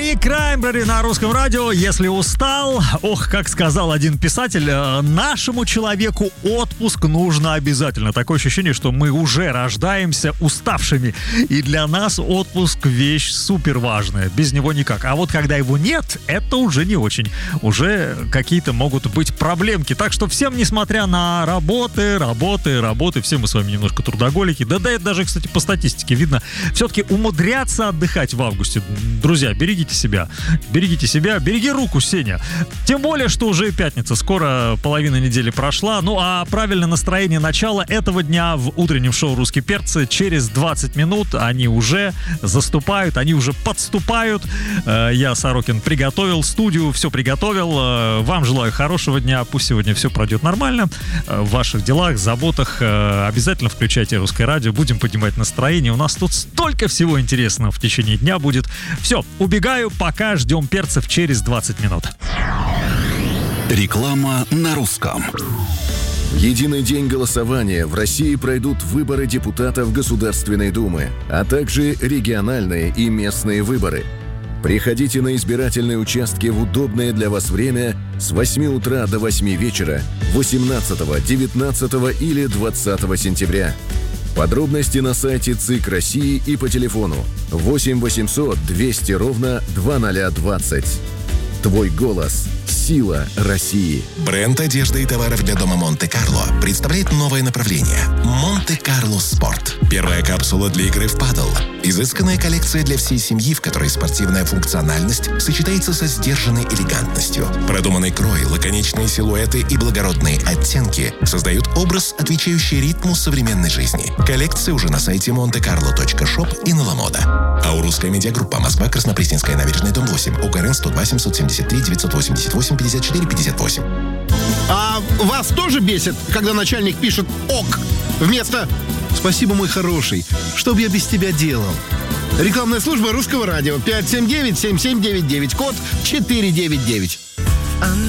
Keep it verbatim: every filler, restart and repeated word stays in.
И Краймбрери на русском радио. Если устал, ох, как сказал один писатель, нашему человеку отпуск нужно обязательно. Такое ощущение, что мы уже рождаемся уставшими. И для нас отпуск вещь супер важная. Без него никак. А вот когда его нет, это уже не очень. Уже какие-то могут быть проблемки. Так что всем, несмотря на работы, работы, работы, все мы с вами немножко трудоголики. Да, да, это даже, кстати, по статистике видно. Все-таки умудряться отдыхать в августе. Друзья, берегите себя. Берегите себя. Береги руку, Сеня. Тем более, что уже пятница. Скоро половина недели прошла. Ну, а правильное настроение начала этого дня в утреннем шоу «Русские перцы» через двадцать минут. Они уже заступают, они уже подступают. Я, Сорокин, приготовил студию, все приготовил. Вам желаю хорошего дня. Пусть сегодня все пройдет нормально. В ваших делах, заботах. Обязательно включайте «Русское радио». Будем поднимать настроение. У нас тут столько всего интересного в течение дня будет. Все, убегаю. Пока ждем перцев через двадцать минут. Реклама на русском. В единый день голосования в России пройдут выборы депутатов Государственной Думы, а также региональные и местные выборы. Приходите на избирательные участки в удобное для вас время с восьми утра до восьми вечера восемнадцатого, девятнадцатого или двадцатого сентября. Подробности на сайте ЦИК России и по телефону восемь восемьсот двести ровно двадцать двадцать. Твой голос – сила России. Бренд одежды и товаров для дома Монте-Карло представляет новое направление – Монте-Карло Спорт. Первая капсула для игры в падл. Изысканная коллекция для всей семьи, в которой спортивная функциональность сочетается со сдержанной элегантностью. Продуманный крой, лаконичные силуэты и благородные оттенки создают образ, отвечающий ритму современной жизни. Коллекция уже на сайте монте карло точка шоп и на Ламода. Аурусская медиагруппа. Москва, Краснопресненская набережная, дом восемь. УКРН сто два семьсот семьдесят три девятьсот восемьдесят восемь пятьдесят четыре пятьдесят восемь. А вас тоже бесит, когда начальник пишет «ок» вместо «спасибо, мой хороший, что бы я без тебя делал»? Рекламная служба Русского радио. пять семь девять семь семь девять девять, код четыре девять девять.